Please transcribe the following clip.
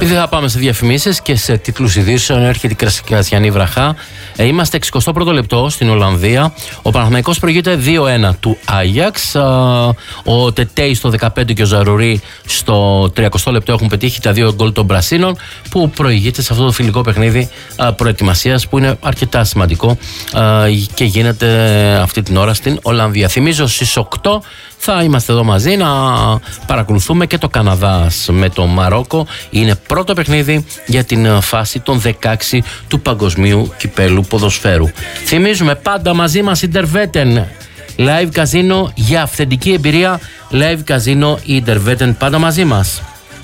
Επειδή θα πάμε σε διαφημίσεις και σε τίτλους ειδήσεων, έρχεται η Κρασιανή βραχά. Είμαστε 61ο λεπτό στην Ολλανδία. Ο Παναθηναϊκός προηγείται 2-1 του Άγιαξ. Ο Τετέι στο 15 και ο Ζαρουρί στο 30 λεπτό έχουν πετύχει τα 2 γκολ των Πρασίνων, που προηγείται σε αυτό το φιλικό παιχνίδι προετοιμασίας, που είναι αρκετά σημαντικό και γίνεται αυτή την ώρα στην Ολλανδία. Θυμίζω στις 8 θα είμαστε εδώ μαζί να παρακολουθούμε και το Καναδάς με το Μαρόκο. Είναι πρώτο παιχνίδι για την φάση των 16 του Παγκοσμίου Κυπέλου Ποδοσφαίρου. Θυμίζουμε πάντα μαζί μας Interwetten Live Casino για αυθεντική εμπειρία. Live Casino Interwetten, πάντα μαζί μας.